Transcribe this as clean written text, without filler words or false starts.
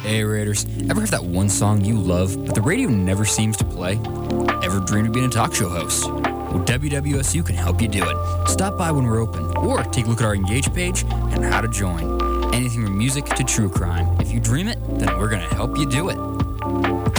Hey Raiders, ever have that one song you love, but the radio never seems to play? Ever dreamed of being a talk show host? Well, WWSU can help you do it. Stop by when we're open, or take a look at our Engage page and how to join. Anything from music to true crime. If you dream it, then we're going to help you do it.